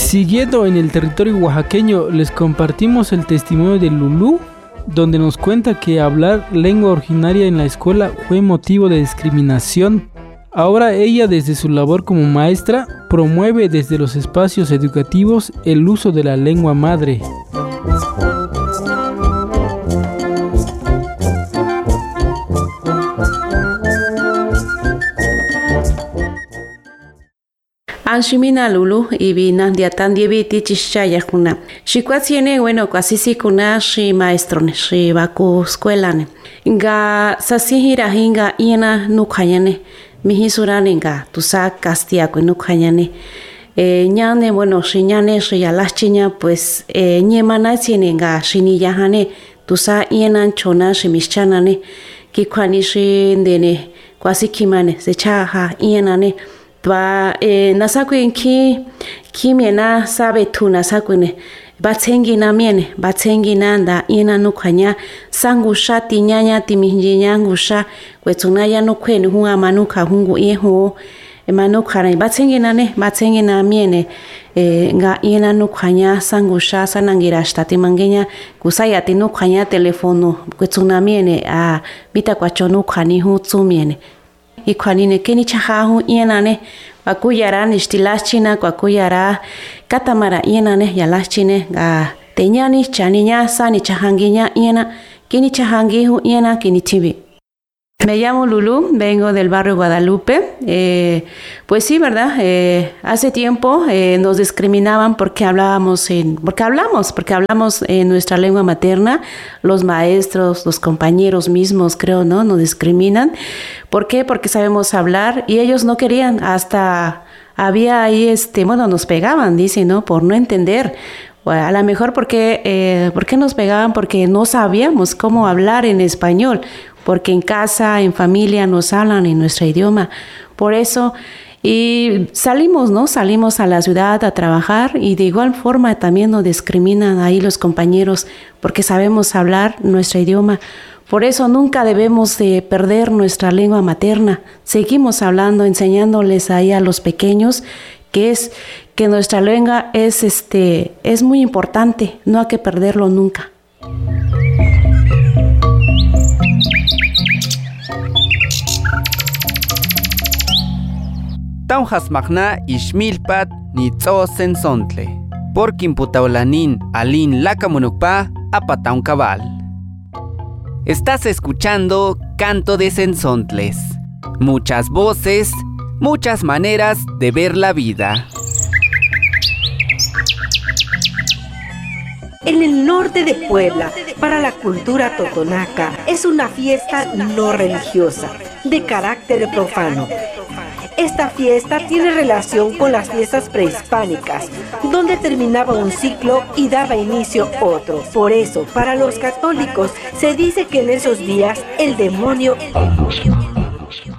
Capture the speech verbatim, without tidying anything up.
Siguiendo en el territorio oaxaqueño, les compartimos el testimonio de Lulú, donde nos cuenta que hablar lengua originaria en la escuela fue motivo de discriminación. Ahora ella, desde su labor como maestra, promueve desde los espacios educativos el uso de la lengua madre. Anshimina Lulu y vina diatan diebiti chishaya kuna. Shikuatiene bueno casi si kuna shi maestro ne shi baku escuela ne. Nga sasihira hinga iena nukayane. Mihisurane nga tusa castia ku nukayane. Eh ñane bueno shi ñane shi yalachiña pues eh ñemana tiene nga shini yahane tusa iena chona shi mischanane. Kikwani shi ndene kwasi kimane se chaha iena ne. Twa eh, nasakuin ki kimiena sabe tu nasakune batsengi na miene batsengi nanda ina nukanya sangusha tinyanya timinjinya ngusha kwetuna ya nukweni huwa manuka hungu eho manuka na batsengi nane batsengi na miene eh, nga ina nukanya sangusha sanangira shtati mangenya kusaya tinukanya telefono kwetuna miene a bita kwa chonu khani hu tsumiene y kwanine keni chahahu yenane bakuyara nistilachina kwakuyara katamara yenane yalachine ga teñani chaniña sani chahangiña yena keni chahangihu yena keni tibi. Me llamo Lulu, vengo del barrio Guadalupe. Eh, pues sí, ¿verdad? Eh, hace tiempo eh, nos discriminaban porque hablábamos en, porque hablamos, porque hablamos en nuestra lengua materna. Los maestros, los compañeros mismos, creo, ¿no? Nos discriminan. ¿Por qué? Porque sabemos hablar y ellos no querían. Hasta había ahí, este, bueno, nos pegaban, dice, ¿no? Por no entender. Bueno, a lo mejor porque, eh, ¿por qué nos pegaban? Porque no sabíamos cómo hablar en español. Porque en casa, en familia nos hablan en nuestro idioma. Por eso, y salimos, ¿no? Salimos a la ciudad a trabajar y de igual forma también nos discriminan ahí los compañeros porque sabemos hablar nuestro idioma. Por eso nunca debemos de perder nuestra lengua materna. Seguimos hablando, enseñándoles ahí a los pequeños que es que nuestra lengua es, este, es muy importante. No hay que perderlo nunca. Taujas magna ishmilpat ni tzosen sontle. Por kimputaulanin alin lakamunukpa apataun cabal. Estás escuchando Canto de Sensontles. Muchas voces, muchas maneras de ver la vida. En el norte de Puebla, para la cultura totonaca, es una fiesta no religiosa, de carácter profano. Esta fiesta tiene relación con las fiestas prehispánicas, donde terminaba un ciclo y daba inicio otro. Por eso, para los católicos, se dice que en esos días el demonio